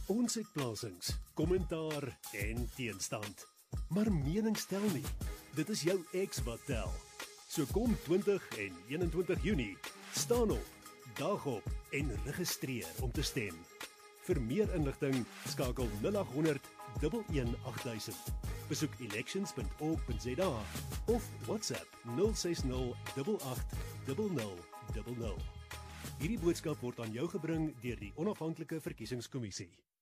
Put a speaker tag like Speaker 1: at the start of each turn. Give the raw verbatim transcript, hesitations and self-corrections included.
Speaker 1: Ons het plasings, kommentaar en teenstand. Maar mening tel nie. Dit is jou ex wat tel. So kom twintig en eenentwintig Junie, staan op, dag op en registreer om te stem. Vir meer inligting skakel nul agt honderd, een een agt duisend. Besoek elections punt org punt za of WhatsApp nul ses nul agt agt nul nul nul nul. Hierdie boodskap word aan jou gebring deur die Onafhanklike Verkiesingskommissie.